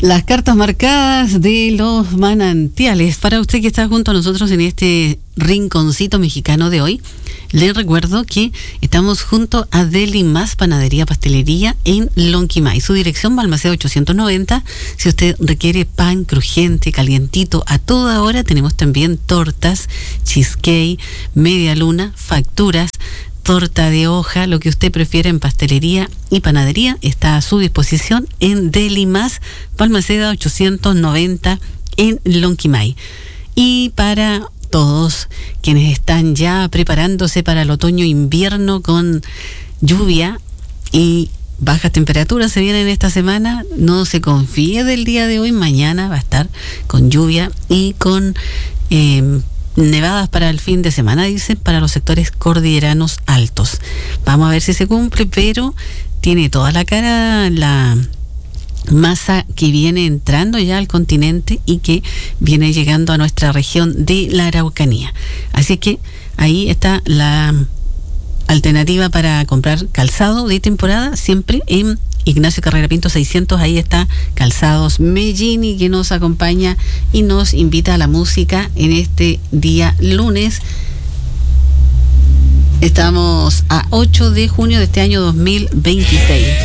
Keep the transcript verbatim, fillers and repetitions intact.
Las cartas marcadas de los manantiales. Para usted que está junto a nosotros en este rinconcito mexicano de hoy, les recuerdo que estamos junto a Deli Más Panadería Pastelería en Lonquimay. Su dirección, Balmaceda ochocientos noventa. Si usted requiere pan crujiente, calientito, a toda hora, tenemos también tortas, cheesecake, media luna, facturas, torta de hoja, lo que usted prefiera en pastelería y panadería, está a su disposición en Deli Más, Balmaceda ochocientos noventa en Lonquimay. Y para todos quienes están ya preparándose para el otoño-invierno con lluvia y bajas temperaturas se vienen esta semana, no se confíe del día de hoy, mañana va a estar con lluvia y con eh, nevadas para el fin de semana, dicen, para los sectores cordilleranos altos. Vamos a ver si se cumple, pero tiene toda la cara la masa que viene entrando ya al continente y que viene llegando a nuestra región de la Araucanía. Así que ahí está la alternativa para comprar calzado de temporada, siempre en Ignacio Carrera Pinto seiscientos. Ahí está Calzados Mellini, que nos acompaña y nos invita a la música en este día lunes. Estamos a ocho de junio de este año dos mil veintiséis.